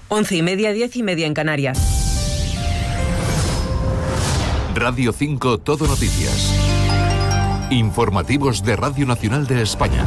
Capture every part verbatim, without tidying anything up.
Once y media, diez y media en Canarias. Radio cinco Todo Noticias. Informativos de Radio Nacional de España.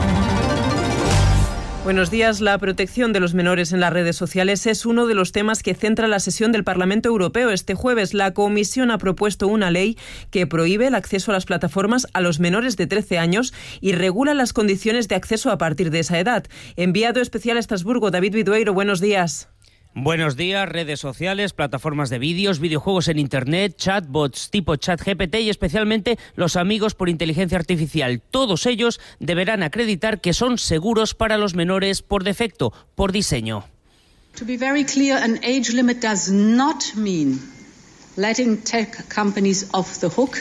Buenos días. La protección de los menores en las redes sociales es uno de los temas que centra la sesión del Parlamento Europeo. Este jueves, la Comisión ha propuesto una ley que prohíbe el acceso a las plataformas a los menores de trece años y regula las condiciones de acceso a partir de esa edad. Enviado especial a Estrasburgo, David Vidueiro, buenos días. Buenos días. Redes sociales, plataformas de vídeos, videojuegos en Internet, chatbots tipo ChatGPT y especialmente los amigos por inteligencia artificial. Todos ellos deberán acreditar que son seguros para los menores por defecto, por diseño. To be very clear, an age limit does not mean letting tech companies off the hook.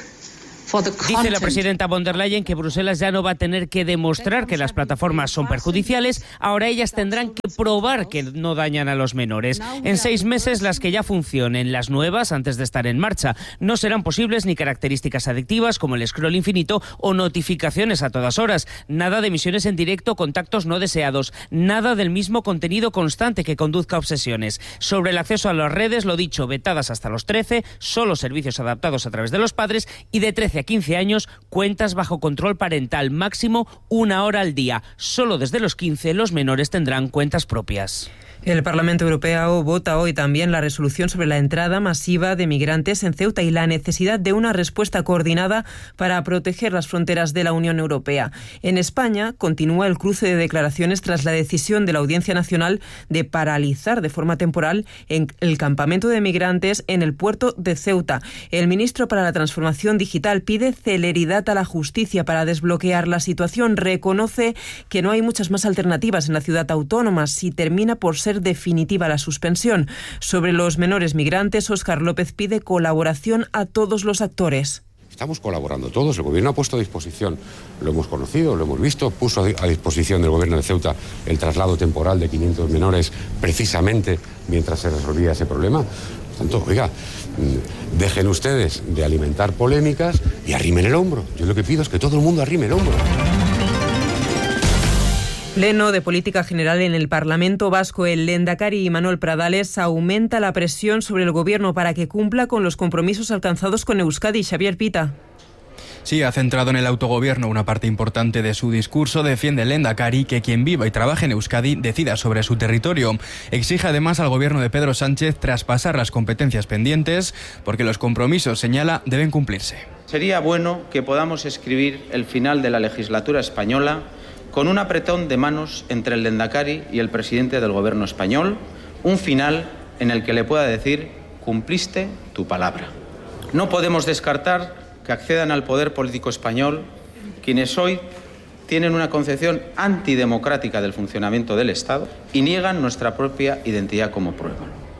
Dice la presidenta von der Leyen que Bruselas ya no va a tener que demostrar que las plataformas son perjudiciales, ahora ellas tendrán que probar que no dañan a los menores. En seis meses las que ya funcionen, las nuevas antes de estar en marcha. No serán posibles ni características adictivas como el scroll infinito o notificaciones a todas horas. Nada de emisiones en directo, contactos no deseados. Nada del mismo contenido constante que conduzca a obsesiones. Sobre el acceso a las redes, lo dicho, vetadas hasta los trece, solo servicios adaptados a través de los padres y de trece a quince años, cuentas bajo control parental, máximo una hora al día. Solo desde los quince los menores tendrán cuentas propias. El Parlamento Europeo vota hoy también la resolución sobre la entrada masiva de migrantes en Ceuta y la necesidad de una respuesta coordinada para proteger las fronteras de la Unión Europea. En España continúa el cruce de declaraciones tras la decisión de la Audiencia Nacional de paralizar de forma temporal en el campamento de migrantes en el puerto de Ceuta. El ministro para la Transformación Digital pide celeridad a la justicia para desbloquear la situación. Reconoce que no hay muchas más alternativas en la ciudad autónoma si termina por ser definitiva la suspensión. Sobre los menores migrantes, Óscar López pide colaboración a todos los actores. Estamos colaborando todos, el gobierno ha puesto a disposición, lo hemos conocido, lo hemos visto, puso a disposición del gobierno de Ceuta el traslado temporal de quinientos menores precisamente mientras se resolvía ese problema. Por tanto, oiga, dejen ustedes de alimentar polémicas y arrimen el hombro. Yo lo que pido es que todo el mundo arrime el hombro. Pleno de Política General en el Parlamento Vasco. El lehendakari Imanol Pradales aumenta la presión sobre el Gobierno para que cumpla con los compromisos alcanzados con Euskadi. Xavier Pita. Sí, ha centrado en el autogobierno una parte importante de su discurso. Defiende el lehendakari que quien viva y trabaje en Euskadi decida sobre su territorio. Exige además al gobierno de Pedro Sánchez traspasar las competencias pendientes porque los compromisos, señala, deben cumplirse. Sería bueno que podamos escribir el final de la legislatura española con un apretón de manos entre el lehendakari y el presidente del gobierno español, un final en el que le pueda decir: cumpliste tu palabra. No podemos descartar que accedan al poder político español quienes hoy tienen una concepción antidemocrática del funcionamiento del Estado y niegan nuestra propia identidad como prueba.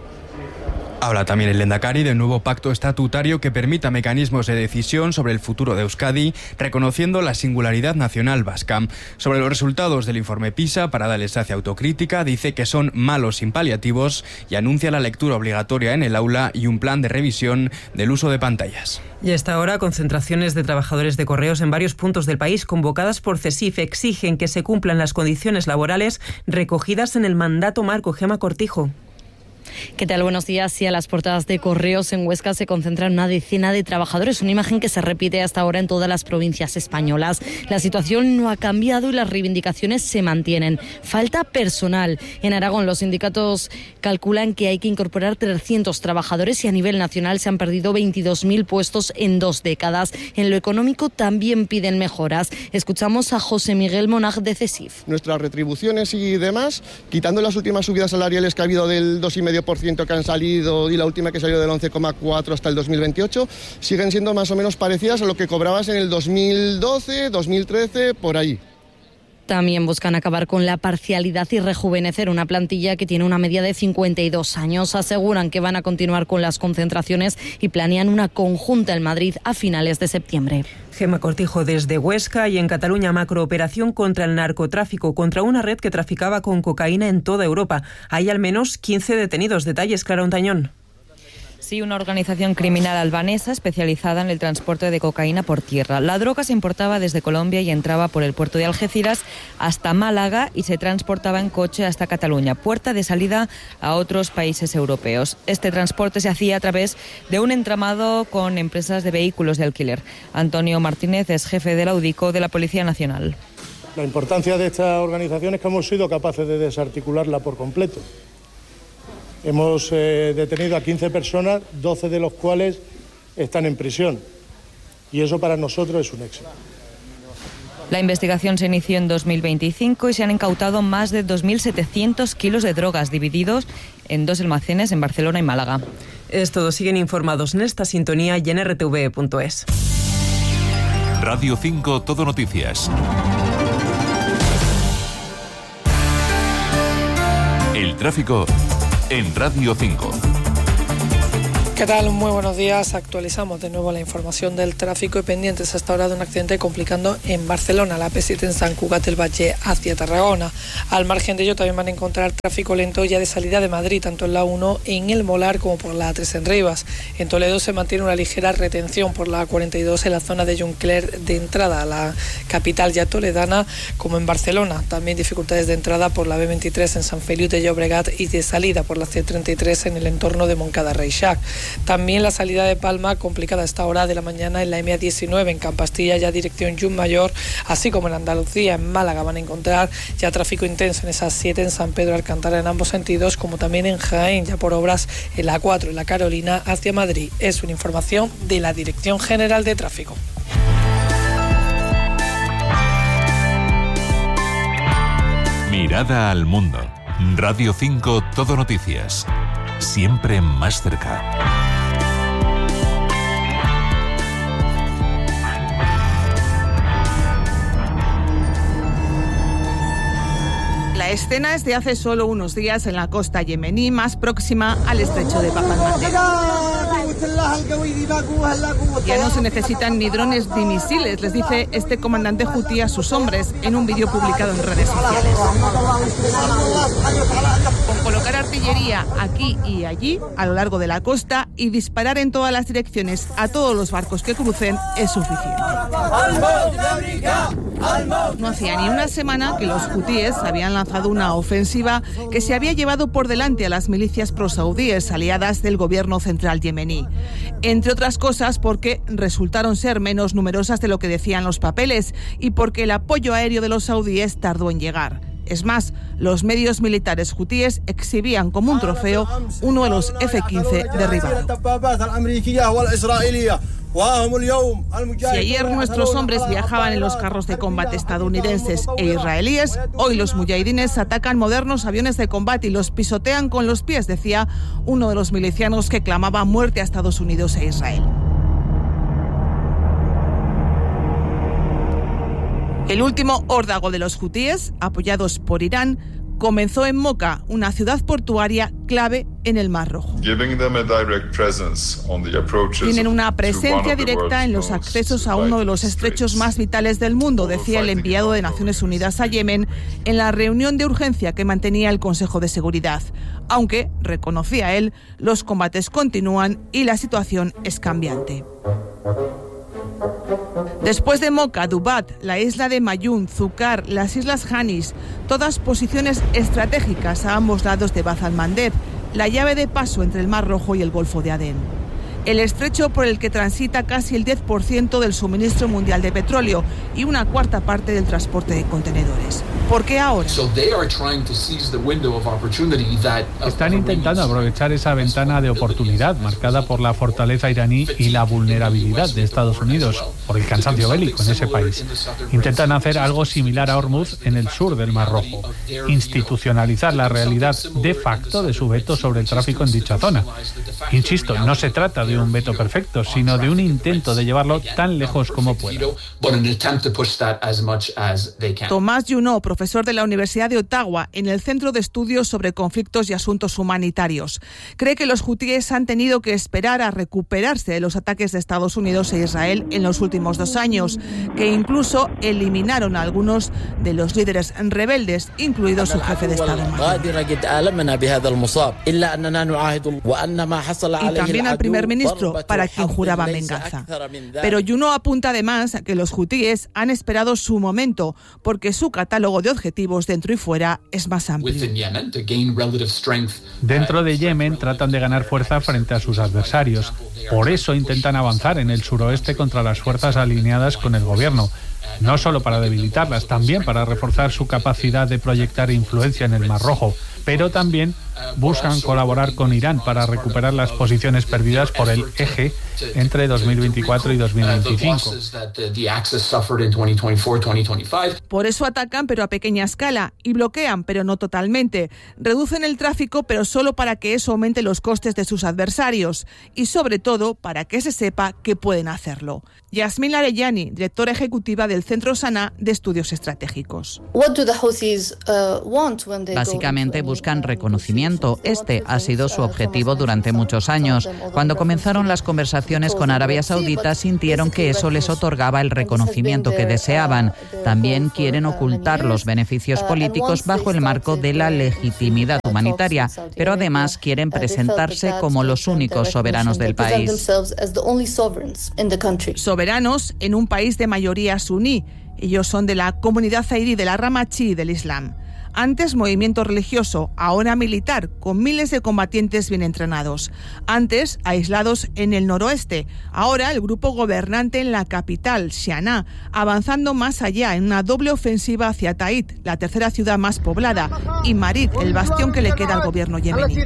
Habla también el lehendakari del nuevo pacto estatutario que permita mecanismos de decisión sobre el futuro de Euskadi, reconociendo la singularidad nacional vasca. Sobre los resultados del informe PISA, Pradales hace autocrítica, dice que son malos sin paliativos y anuncia la lectura obligatoria en el aula y un plan de revisión del uso de pantallas. Y hasta ahora, concentraciones de trabajadores de correos en varios puntos del país convocadas por CESIF exigen que se cumplan las condiciones laborales recogidas en el mandato marco. Gema Cortijo. ¿Qué tal? Buenos días. Sí, a las portadas de Correos en Huesca se concentran una decena de trabajadores, una imagen que se repite hasta ahora en todas las provincias españolas. La situación no ha cambiado y las reivindicaciones se mantienen. Falta personal. En Aragón los sindicatos calculan que hay que incorporar trescientos trabajadores y a nivel nacional se han perdido veintidós mil puestos en dos décadas. En lo económico también piden mejoras. Escuchamos a José Miguel Monag de CESIF. Nuestras retribuciones y demás, quitando las últimas subidas salariales que ha habido del dos coma cinco por ciento que han salido y la última que salió del once coma cuatro hasta el dos mil veintiocho, siguen siendo más o menos parecidas a lo que cobrabas en el dos mil doce, dos mil trece, por ahí. También buscan acabar con la parcialidad y rejuvenecer una plantilla que tiene una media de cincuenta y dos años. Aseguran que van a continuar con las concentraciones y planean una conjunta en Madrid a finales de septiembre. Gema Cortijo desde Huesca. Y en Cataluña, macrooperación contra el narcotráfico, contra una red que traficaba con cocaína en toda Europa. Hay al menos quince detenidos. Detalles, Clara Ontañón. Sí, una organización criminal albanesa especializada en el transporte de cocaína por tierra. La droga se importaba desde Colombia y entraba por el puerto de Algeciras hasta Málaga y se transportaba en coche hasta Cataluña, puerta de salida a otros países europeos. Este transporte se hacía a través de un entramado con empresas de vehículos de alquiler. Antonio Martínez es jefe del Audico de la Policía Nacional. La importancia de esta organización es que hemos sido capaces de desarticularla por completo. Hemos eh, detenido a quince personas, doce de los cuales están en prisión. Y eso para nosotros es un éxito. La investigación se inició en dos mil veinticinco y se han incautado más de dos mil setecientos kilos de drogas divididos en dos almacenes en Barcelona y Málaga. Es todo. Siguen informados en esta sintonía y en r t v punto es. Radio cinco Todo Noticias. El tráfico en Radio cinco. ¿Qué tal? Muy buenos días. Actualizamos de nuevo la información del tráfico y pendientes hasta ahora de un accidente complicando en Barcelona, la P siete en Sant Cugat del Valle hacia Tarragona. Al margen de ello también van a encontrar tráfico lento ya de salida de Madrid, tanto en la uno en el Molar como por la A tres en Rivas. En Toledo se mantiene una ligera retención por la A cuarenta y dos en la zona de Junqueler de entrada a la capital ya toledana, como en Barcelona. También dificultades de entrada por la B veintitrés en Sant Feliu de Llobregat y de salida por la C treinta y tres en el entorno de Montcada Reixac. También la salida de Palma complicada a esta hora de la mañana en la M A diecinueve en Campastilla, ya dirección Llucmayor, así como en Andalucía, en Málaga van a encontrar ya tráfico intenso en esas siete en San Pedro Alcántara en ambos sentidos, como también en Jaén, ya por obras en la cuatro en la Carolina hacia Madrid. Es una información de la Dirección General de Tráfico. Mirada al mundo. Radio cinco Todo Noticias. Siempre más cerca. La escena es de hace solo unos días en la costa yemení, más próxima al estrecho de Bab el-Mandeb. Ya no se necesitan ni drones ni misiles, les dice este comandante hutí a sus hombres en un vídeo publicado en redes sociales. Con colocar artillería aquí y allí, a lo largo de la costa, y disparar en todas las direcciones a todos los barcos que crucen es suficiente. No hacía ni una semana que los hutíes habían lanzado una ofensiva que se había llevado por delante a las milicias prosaudíes aliadas del gobierno central yemení. Entre otras cosas porque resultaron ser menos numerosas de lo que decían los papeles y porque el apoyo aéreo de los saudíes tardó en llegar. Es más, los medios militares hutíes exhibían como un trofeo uno de los F quince derribados. Si ayer nuestros hombres viajaban en los carros de combate estadounidenses e israelíes, hoy los mujahidines atacan modernos aviones de combate y los pisotean con los pies, decía uno de los milicianos que clamaba muerte a Estados Unidos e Israel. El último órdago de los hutíes, apoyados por Irán, comenzó en Moca, una ciudad portuaria clave en el Mar Rojo. Tienen una presencia directa en los accesos a uno de los estrechos más vitales del mundo, decía el enviado de Naciones Unidas a Yemen en la reunión de urgencia que mantenía el Consejo de Seguridad. Aunque, reconocía él, los combates continúan y la situación es cambiante. Después de Moca, Dubat, la isla de Mayún, Zúcar, las islas Hanis, todas posiciones estratégicas a ambos lados de Bab el-Mandeb, la llave de paso entre el Mar Rojo y el Golfo de Adén. El estrecho por el que transita casi el diez por ciento del suministro mundial de petróleo y una cuarta parte del transporte de contenedores. ¿Por qué ahora? Están intentando aprovechar esa ventana de oportunidad marcada por la fortaleza iraní y la vulnerabilidad de Estados Unidos por el cansancio bélico en ese país. Intentan hacer algo similar a Hormuz en el sur del Mar Rojo, institucionalizar la realidad de facto de su veto sobre el tráfico en dicha zona. Insisto, no se trata de de un veto perfecto, sino de un intento de llevarlo tan lejos como pueda. Tomás Junot, profesor de la Universidad de Ottawa, en el Centro de Estudios sobre Conflictos y Asuntos Humanitarios, cree que los hutíes han tenido que esperar a recuperarse de los ataques de Estados Unidos e Israel en los últimos dos años, que incluso eliminaron a algunos de los líderes rebeldes, incluido su jefe de Estado Mayor. Y también al primer ministro, para quien juraba venganza. Pero Junot apunta además a que los hutíes han esperado su momento, porque su catálogo de objetivos dentro y fuera es más amplio. Dentro de Yemen tratan de ganar fuerza frente a sus adversarios. Por eso intentan avanzar en el suroeste contra las fuerzas alineadas con el gobierno. No solo para debilitarlas, también para reforzar su capacidad de proyectar influencia en el Mar Rojo, pero también buscan colaborar con Irán para recuperar las posiciones perdidas por el eje entre dos mil veinticuatro y dos mil veinticinco. Por eso atacan, pero a pequeña escala, y bloquean, pero no totalmente. Reducen el tráfico, pero solo para que eso aumente los costes de sus adversarios, y sobre todo para que se sepa que pueden hacerlo. Yasmin Arellani, directora ejecutiva del Centro Sana de Estudios Estratégicos. Básicamente buscan reconocimiento. Este ha sido su objetivo durante muchos años. Cuando comenzaron las conversaciones con Arabia Saudita, sintieron que eso les otorgaba el reconocimiento que deseaban. También quieren ocultar los beneficios políticos bajo el marco de la legitimidad humanitaria, pero además quieren presentarse como los únicos soberanos del país. Soberanos en un país de mayoría suní. Ellos son de la comunidad zaidí de la rama chií del Islam. Antes movimiento religioso, ahora militar, con miles de combatientes bien entrenados. Antes aislados en el noroeste, ahora el grupo gobernante en la capital, Xi'Ana, avanzando más allá en una doble ofensiva hacia Ta'id, la tercera ciudad más poblada, y Marid, el bastión que le queda al gobierno yemení.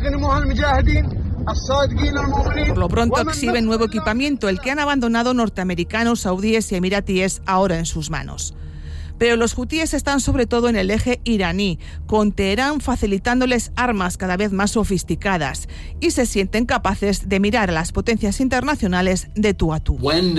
Por lo pronto exhiben nuevo equipamiento, el que han abandonado norteamericanos, saudíes y emiratíes ahora en sus manos. Pero los hutíes están sobre todo en el eje iraní, con Teherán facilitándoles armas cada vez más sofisticadas, y se sienten capaces de mirar a las potencias internacionales de tú a tú.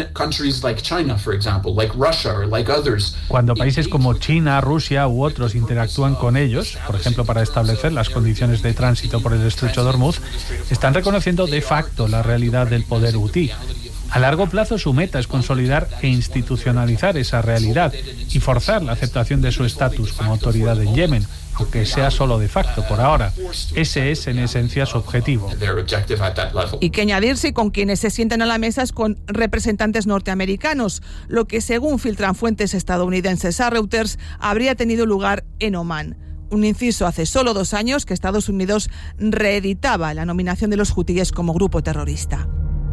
Cuando países como China, Rusia u otros interactúan con ellos, por ejemplo para establecer las condiciones de tránsito por el estrecho de Hormuz, están reconociendo de facto la realidad del poder hutí. A largo plazo su meta es consolidar e institucionalizar esa realidad y forzar la aceptación de su estatus como autoridad en Yemen, aunque sea solo de facto por ahora. Ese es en esencia su objetivo. Y que añadirse con quienes se sientan a la mesa es con representantes norteamericanos, lo que según filtran fuentes estadounidenses a Reuters habría tenido lugar en Omán. Un inciso hace solo dos años que Estados Unidos reeditaba la nominación de los hutíes como grupo terrorista.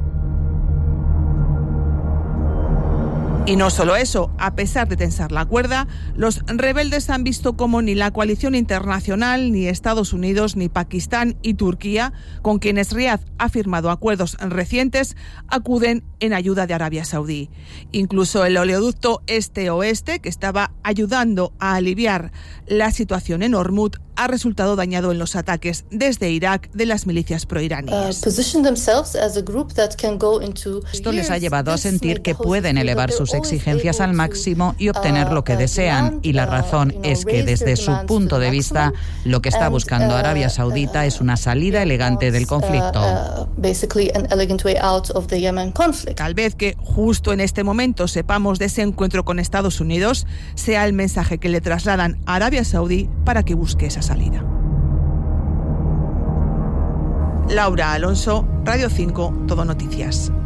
Y no solo eso, a pesar de tensar la cuerda, los rebeldes han visto cómo ni la coalición internacional, ni Estados Unidos, ni Pakistán y Turquía, con quienes Riad ha firmado acuerdos recientes, acuden en ayuda de Arabia Saudí. Incluso el oleoducto este-oeste, que estaba ayudando a aliviar la situación en Hormuz, ha resultado dañado en los ataques desde Irak de las milicias proiraníes. Esto les ha llevado a sentir que pueden elevar sus exigencias al máximo y obtener lo que desean, y la razón es que desde su punto de vista lo que está buscando Arabia Saudita es una salida elegante del conflicto. Tal vez que justo en este momento sepamos de ese encuentro con Estados Unidos sea el mensaje que le trasladan a Arabia Saudí para que busque esa salida. Laura Alonso, Radio cinco, Todo Noticias.